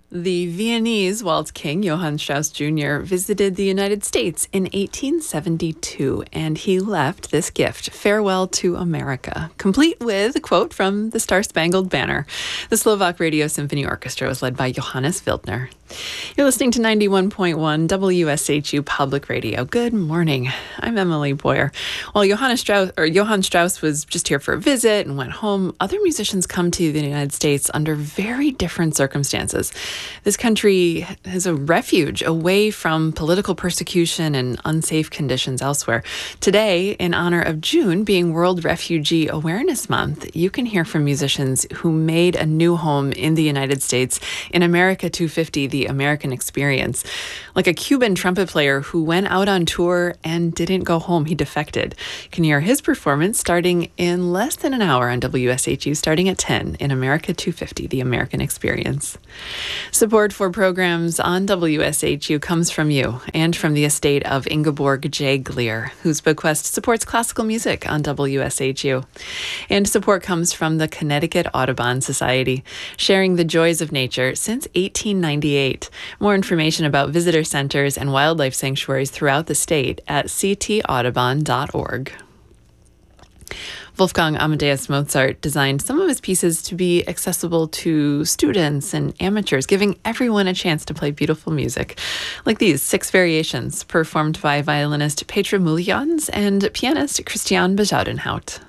The Viennese waltz king, Johann Strauss Jr., visited the United States in 1872, and he left this gift, Farewell to America, complete with a quote from the Star-Spangled Banner. The Slovak Radio Symphony Orchestra was led by Johannes Wildner. You're listening to 91.1 WSHU Public Radio. Good morning. I'm Emily Boyer. While Johann Strauss was just here for a visit and went home, other musicians come to the United States under very different circumstances. This country is a refuge away from political persecution and unsafe conditions elsewhere. Today, in honor of June being World Refugee Awareness Month, you can hear from musicians who made a new home in the United States in America 250, the American Experience. Like a Cuban trumpet player who went out on tour and didn't go home. He defected. You can hear his performance starting in less than an hour on WSHU, starting at 10 in America 250, the American Experience. Support for programs on WSHU comes from you and from the estate of Ingeborg J. Gleer, whose bequest supports classical music on WSHU. And support comes from the Connecticut Audubon Society, sharing the joys of nature since 1898. More information about visitor centers and wildlife sanctuaries throughout the state at ctaudubon.org. Wolfgang Amadeus Mozart designed some of his pieces to be accessible to students and amateurs, giving everyone a chance to play beautiful music. Like these 6 variations performed by violinist Petra Muljans and pianist Christian Bezuidenhout.